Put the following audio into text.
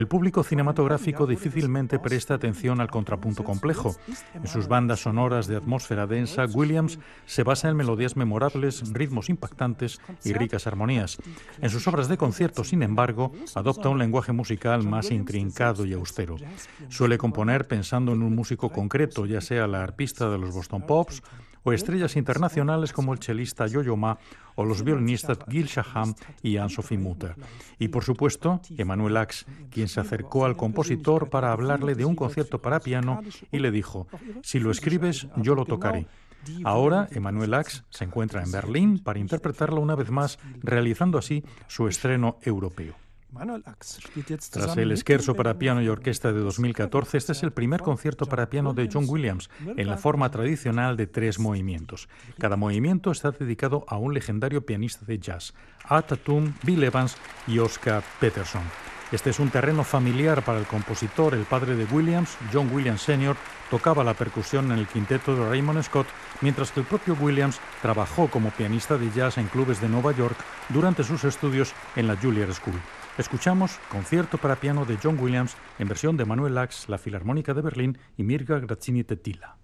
El público cinematográfico difícilmente presta atención al contrapunto complejo. En sus bandas sonoras de atmósfera densa, Williams se basa en melodías memorables, ritmos impactantes y ricas armonías. En sus obras de concierto, sin embargo, adopta un lenguaje musical más intrincado y austero. Suele componer pensando en un músico concreto, ya sea la arpista de los Boston Pops o estrellas internacionales como el chelista Yo-Yo Ma o los violinistas Gil Shaham y Anne-Sophie Mutter. Y por supuesto, Emanuel Ax, quien se acercó al compositor para hablarle de un concierto para piano y le dijo: si lo escribes, yo lo tocaré. Ahora, Emanuel Ax se encuentra en Berlín para interpretarlo una vez más, realizando así su estreno europeo. Tras el Scherzo para piano y orquesta de 2014, este es el primer concierto para piano de John Williams en la forma tradicional de 3 movimientos. Cada movimiento está dedicado a un legendario pianista de jazz: Art Tatum, Bill Evans y Oscar Peterson. Este es un terreno familiar para el compositor. El padre de Williams, John Williams Sr., tocaba la percusión en el quinteto de Raymond Scott, mientras que el propio Williams trabajó como pianista de jazz en clubes de Nueva York durante sus estudios en la Juilliard School. Escuchamos Concierto para piano de John Williams en versión de Emanuel Ax, la Filarmónica de Berlín y Mirga Grazzini-Tettila.